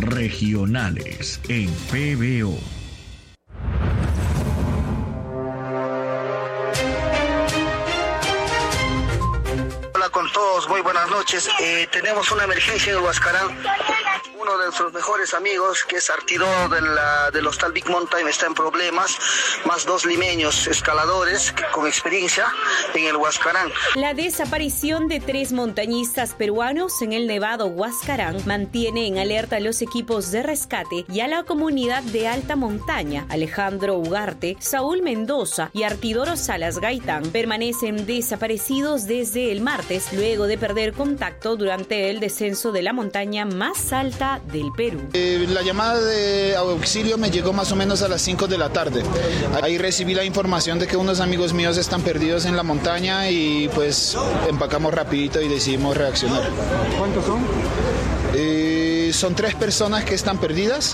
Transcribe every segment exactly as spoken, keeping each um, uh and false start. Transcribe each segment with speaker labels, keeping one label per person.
Speaker 1: regionales en P B O.
Speaker 2: Hola con todos, muy buenas noches. Eh, tenemos una emergencia en el Huascarán. Uno de nuestros mejores amigos, que es Artidor de la, del Hostal Big Mountain, está en problemas, más dos limeños escaladores con experiencia en el Huascarán.
Speaker 3: La desaparición de tres montañistas peruanos en el nevado Huascarán mantiene en alerta a los equipos de rescate y a la comunidad de alta montaña. Alejandro Ugarte, Saúl Mendoza y Artidoro Salas Gaitán permanecen desaparecidos desde el martes, luego de perder contacto durante el descenso de la montaña más alta del Perú.
Speaker 4: Eh, la llamada de auxilio me llegó más o menos a las cinco de la tarde. Ahí recibí la información de que unos amigos míos están perdidos en la montaña y pues empacamos rapidito y decidimos reaccionar.
Speaker 5: ¿Cuántos son?
Speaker 4: Eh, son tres personas que están perdidas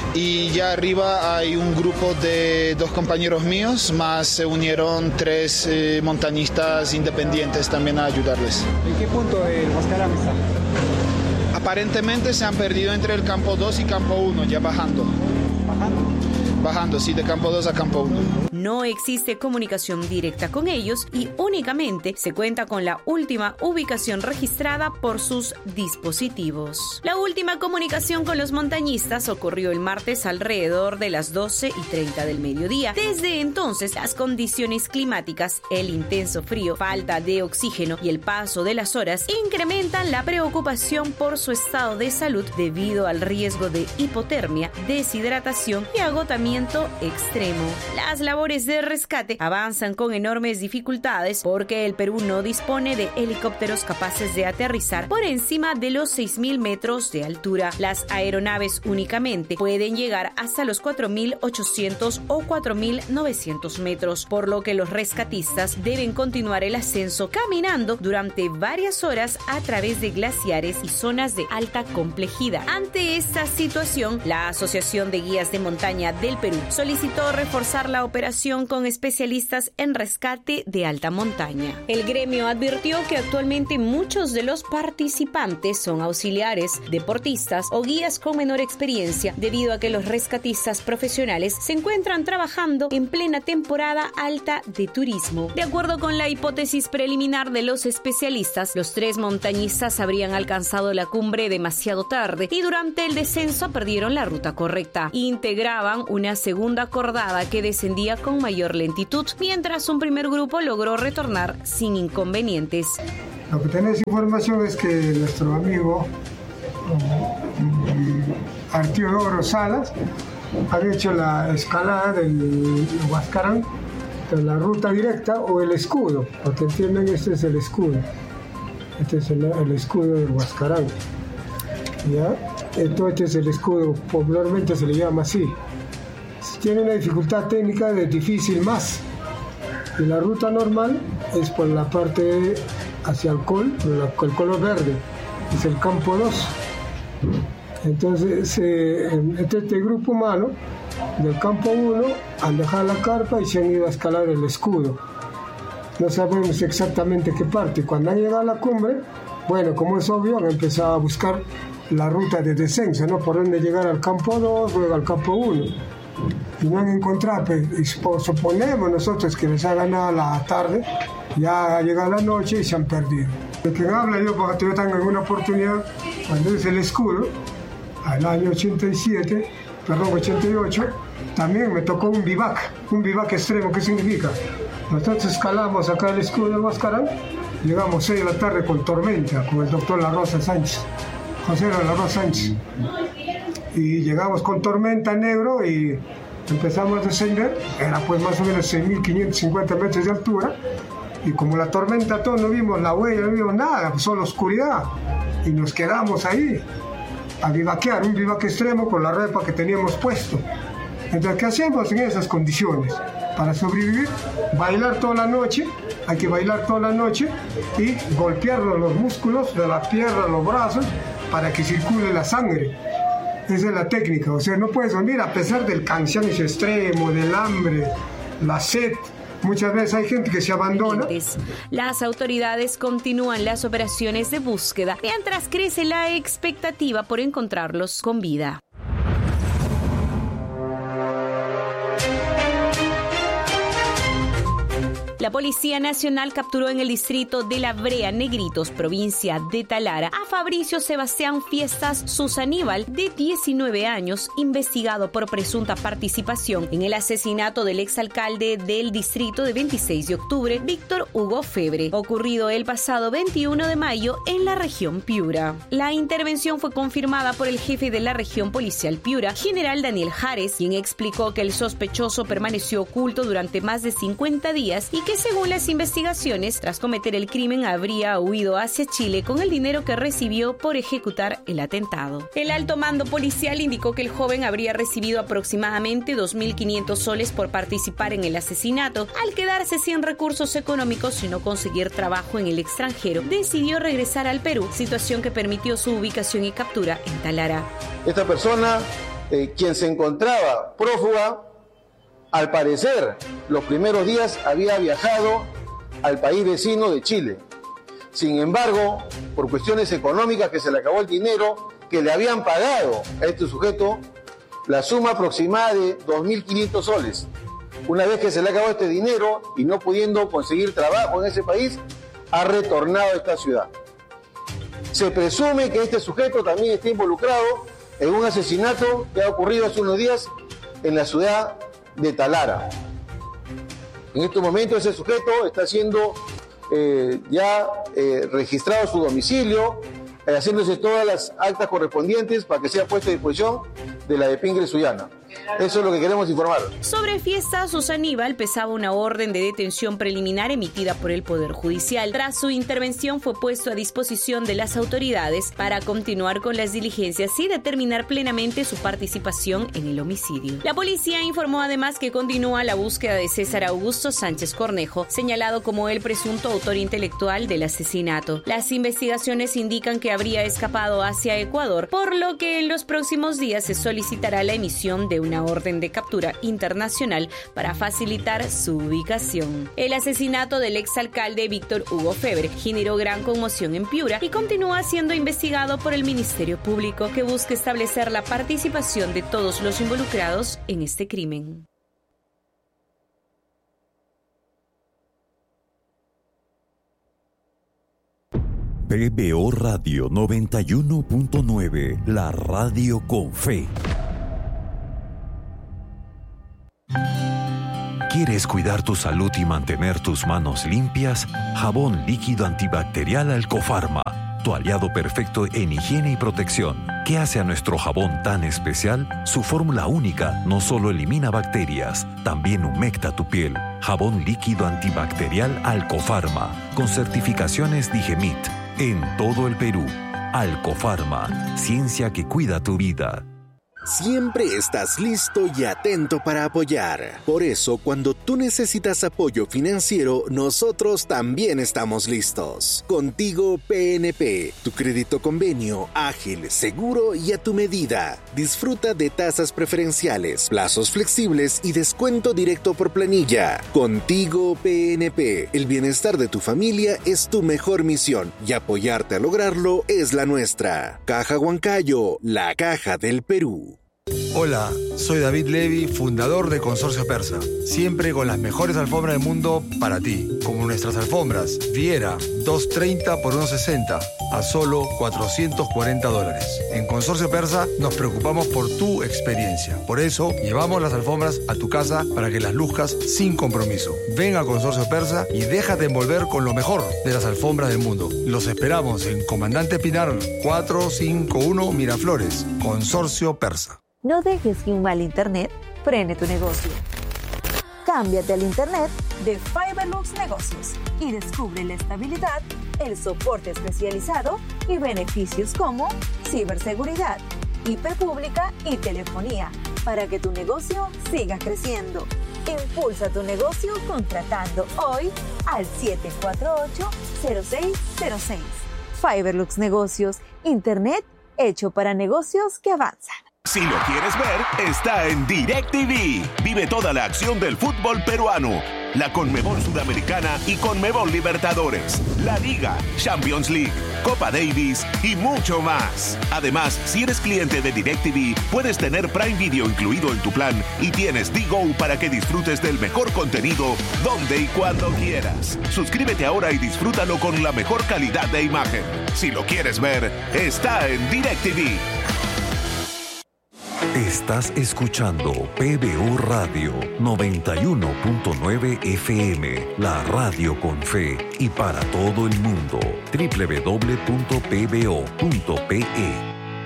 Speaker 4: y ya arriba hay un grupo de dos compañeros míos, más se unieron tres eh, montañistas independientes también a ayudarles.
Speaker 5: ¿En qué punto del Huascarán está?
Speaker 4: Aparentemente se han perdido entre el campo dos y campo uno, ya bajando.
Speaker 5: ¿Bajando?
Speaker 4: Bajando, sí, de campo dos a campo uno.
Speaker 3: No existe comunicación directa con ellos y únicamente se cuenta con la última ubicación registrada por sus dispositivos. La última comunicación con los montañistas ocurrió el martes alrededor de las doce y treinta del mediodía. Desde entonces, las condiciones climáticas, el intenso frío, falta de oxígeno y el paso de las horas incrementan la preocupación por su estado de salud debido al riesgo de hipotermia, deshidratación y agotamiento extremo. Las labores de rescate avanzan con enormes dificultades porque el Perú no dispone de helicópteros capaces de aterrizar por encima de los seis mil metros de altura. Las aeronaves únicamente pueden llegar hasta los cuatro mil ochocientos o cuatro mil novecientos metros, por lo que los rescatistas deben continuar el ascenso caminando durante varias horas a través de glaciares y zonas de alta complejidad. Ante esta situación, la Asociación de Guías de Montaña del Perú solicitó reforzar la operación con especialistas en rescate de alta montaña. El gremio advirtió que actualmente muchos de los participantes son auxiliares, deportistas o guías con menor experiencia, debido a que los rescatistas profesionales se encuentran trabajando en plena temporada alta de turismo. De acuerdo con la hipótesis preliminar de los especialistas, los tres montañistas habrían alcanzado la cumbre demasiado tarde y durante el descenso perdieron la ruta correcta. Integraban una segunda cordada que descendía con mayor lentitud, mientras un primer grupo logró retornar sin inconvenientes.
Speaker 5: Lo que tenés información es que nuestro amigo um, Artidoro Salas había hecho la escalada del Huascarán, de la ruta directa o el escudo, porque entienden, este es el escudo, este es el, el escudo del Huascarán, ¿ya? Entonces este es el escudo, popularmente se le llama así. Tiene una dificultad técnica de difícil más, y la ruta normal es por la parte hacia el col, el color verde, es el campo dos. Entonces eh, este, este grupo humano del campo uno han dejado la carpa y se han ido a escalar el escudo. No sabemos exactamente qué parte. Cuando han llegado a la cumbre, bueno, como es obvio, han empezado a buscar la ruta de descenso, ¿no? Por dónde llegar al campo dos, luego al campo uno. Y no han encontrado, pues, y suponemos nosotros que les ha ganado la tarde, ya ha llegado la noche y se han perdido. De quien habla yo, porque yo tengo alguna oportunidad, cuando es el escudo, al año ochenta y siete, perdón, ochenta y ocho, también me tocó un bivac, un bivac extremo. ¿Qué significa? Nosotros escalamos acá el escudo del Huascarán, llegamos seis de la tarde con tormenta, con el doctor La Rosa Sánchez, José La Rosa Sánchez. Y llegamos con tormenta negro y empezamos a descender, era pues más o menos seis mil quinientos cincuenta metros de altura, y como la tormenta todo, no vimos la huella, no vimos nada, solo oscuridad, y nos quedamos ahí a bivaquear, un bivaque extremo con la ropa que teníamos puesto. Entonces, ¿qué hacemos en esas condiciones? Para sobrevivir, bailar toda la noche, hay que bailar toda la noche y golpear los músculos de la pierna, los brazos, para que circule la sangre. Esa es la técnica, o sea, no puedes dormir a pesar del cansancio extremo, del hambre, la sed, Muchas veces hay gente que se abandona.
Speaker 3: Las autoridades continúan las operaciones de búsqueda mientras crece la expectativa por encontrarlos con vida. La Policía Nacional capturó en el distrito de La Brea, Negritos, provincia de Talara, a Fabricio Sebastián Fiestas Susaníbal, de diecinueve años, investigado por presunta participación en el asesinato del exalcalde del distrito de veintiséis de octubre, Víctor Hugo Febre, ocurrido el pasado veintiuno de mayo en la región Piura. La intervención fue confirmada por el jefe de la región policial Piura, general Daniel Jares, quien explicó que el sospechoso permaneció oculto durante más de cincuenta días y que, según las investigaciones, tras cometer el crimen habría huido hacia Chile con el dinero que recibió por ejecutar el atentado. El alto mando policial indicó que el joven habría recibido aproximadamente dos mil quinientos soles por participar en el asesinato. Al quedarse sin recursos económicos y no conseguir trabajo en el extranjero, decidió regresar al Perú, situación que permitió su ubicación y captura en Talara.
Speaker 6: Esta persona, eh, quien se encontraba prófuga, al parecer, los primeros días había viajado al país vecino de Chile. Sin embargo, por cuestiones económicas, que se le acabó el dinero que le habían pagado a este sujeto, la suma aproximada de dos mil quinientos soles. Una vez que se le acabó este dinero y no pudiendo conseguir trabajo en ese país, ha retornado a esta ciudad. Se presume que este sujeto también está involucrado en un asesinato que ha ocurrido hace unos días en la ciudad de Talara. En estos momentos ese sujeto está siendo eh, ya eh, registrado su domicilio, eh, haciéndose todas las actas correspondientes para que sea puesto a disposición de la Depingre Sullana. Eso es lo que queremos informar.
Speaker 3: Sobre Fiestas Susaníbal pesaba una orden de detención preliminar emitida por el Poder Judicial. Tras su intervención fue puesto a disposición de las autoridades para continuar con las diligencias y determinar plenamente su participación en el homicidio. La policía informó además que continúa la búsqueda de César Augusto Sánchez Cornejo, señalado como el presunto autor intelectual del asesinato. Las investigaciones indican que habría escapado hacia Ecuador, por lo que en los próximos días se solicitará la emisión de una orden de captura internacional para facilitar su ubicación. El asesinato del exalcalde Víctor Hugo Febre generó gran conmoción en Piura y continúa siendo investigado por el Ministerio Público, que busca establecer la participación de todos los involucrados en este crimen.
Speaker 7: P B O Radio noventa y uno punto nueve, la radio con fe. ¿Quieres cuidar tu salud y mantener tus manos limpias? Jabón líquido antibacterial Alcofarma, tu aliado perfecto en higiene y protección. ¿Qué hace a nuestro jabón tan especial? Su fórmula única no solo elimina bacterias, también humecta tu piel. Jabón líquido antibacterial Alcofarma, con certificaciones Digemit, en todo el Perú. Alcofarma, ciencia que cuida tu vida.
Speaker 8: Siempre estás listo y atento para apoyar. Por eso, cuando tú necesitas apoyo financiero, nosotros también estamos listos. Contigo P N P, tu crédito convenio, ágil, seguro y a tu medida. Disfruta de tasas preferenciales, plazos flexibles y descuento directo por planilla. Contigo P N P, el bienestar de tu familia es tu mejor misión y apoyarte a lograrlo es la nuestra. Caja Huancayo, la caja del Perú.
Speaker 9: Hola, soy David Levy, fundador de Consorcio Persa. Siempre con las mejores alfombras del mundo para ti. Como nuestras alfombras Viera, doscientos treinta por ciento sesenta, a solo cuatrocientos cuarenta dólares. En Consorcio Persa nos preocupamos por tu experiencia. Por eso, llevamos las alfombras a tu casa para que las luzcas sin compromiso. Ven a Consorcio Persa y déjate envolver con lo mejor de las alfombras del mundo. Los esperamos en Comandante Pinar cuatrocientos cincuenta y uno Miraflores. Consorcio Persa.
Speaker 10: No dejes que un mal internet frene tu negocio. Cámbiate al internet de Fiberlux Negocios y descubre la estabilidad, el soporte especializado y beneficios como ciberseguridad, I P pública y telefonía para que tu negocio siga creciendo. Impulsa tu negocio contratando hoy al siete cuatro ocho, cero seis cero seis. Fiberlux Negocios, internet hecho para negocios que avanzan.
Speaker 11: Si lo quieres ver, está en DirecTV. Vive toda la acción del fútbol peruano. la Conmebol Sudamericana y Conmebol Libertadores, la Liga, Champions League, Copa Davis y mucho más. Además, si eres cliente de DirecTV, puedes tener Prime Video incluido en tu plan y tienes D-Go para que disfrutes del mejor contenido donde y cuando quieras. Suscríbete ahora y disfrútalo con la mejor calidad de imagen. Si lo quieres ver, está en DirecTV.
Speaker 7: Estás escuchando P B O Radio noventa y uno punto nueve F M, la radio con fe y para todo el mundo. doble u doble u doble u punto p b o punto p e.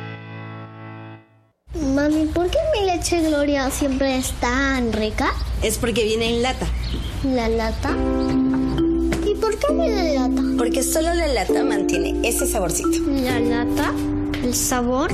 Speaker 12: Mami, ¿por qué mi leche Gloria siempre es tan rica?
Speaker 13: Es porque viene en lata.
Speaker 12: ¿La lata? ¿Y por qué viene en lata?
Speaker 13: Porque solo la lata mantiene ese saborcito.
Speaker 12: ¿La lata? ¿El sabor?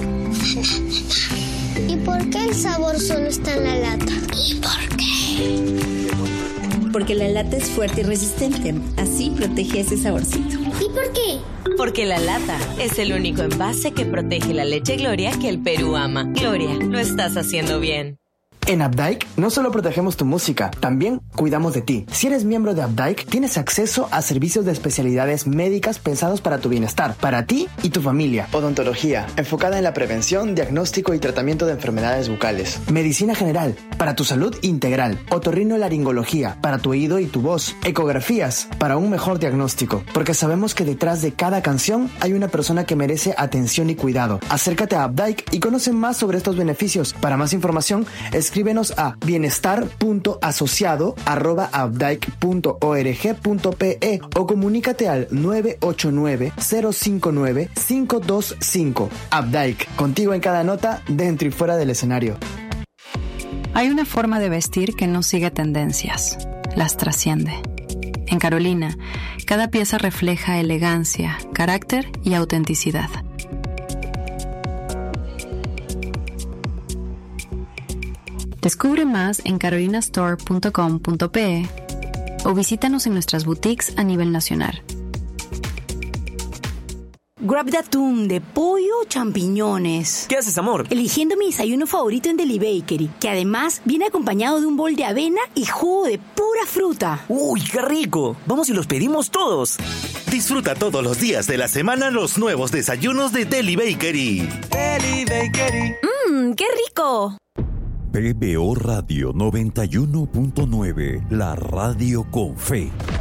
Speaker 12: ¿Y por qué el sabor solo está en la lata? ¿Y por qué?
Speaker 13: Porque la lata es fuerte y resistente. Así protege ese saborcito.
Speaker 12: ¿Y por qué?
Speaker 3: Porque la lata es el único envase que protege la leche Gloria que el Perú ama. Gloria, lo estás haciendo bien.
Speaker 14: En Updike no solo protegemos tu música, también cuidamos de ti. Si eres miembro de Updike, tienes acceso a servicios de especialidades médicas pensados para tu bienestar, para ti y tu familia. Odontología, enfocada en la prevención, diagnóstico y tratamiento de enfermedades bucales. Medicina general, para tu salud integral. Otorrinolaringología, para tu oído y tu voz. Ecografías, para un mejor diagnóstico. Porque sabemos que detrás de cada canción hay una persona que merece atención y cuidado. Acércate a Updike y conoce más sobre estos beneficios. Para más información, es escríbenos a bienestar punto asociado arroba updike punto org punto pe o comunícate al nueve ocho nueve, cero cinco nueve, cinco dos cinco. Updike, contigo en cada nota, dentro y fuera del escenario.
Speaker 15: Hay una forma de vestir que no sigue tendencias, las trasciende. En Carolina, cada pieza refleja elegancia, carácter y autenticidad. Descubre más en carolina store punto com punto pe o visítanos en nuestras boutiques a nivel nacional.
Speaker 16: Grab de atún, de pollo o champiñones.
Speaker 17: ¿Qué haces, amor?
Speaker 16: Eligiendo mi desayuno favorito en Deli Bakery, que además viene acompañado de un bol de avena y jugo de pura fruta.
Speaker 17: ¡Uy, qué rico! Vamos y los pedimos todos.
Speaker 18: Disfruta todos los días de la semana los nuevos desayunos de Deli Bakery.
Speaker 17: Deli Bakery.
Speaker 16: ¡Mmm, qué rico!
Speaker 7: P B O Radio noventa y uno punto nueve, la radio con fe.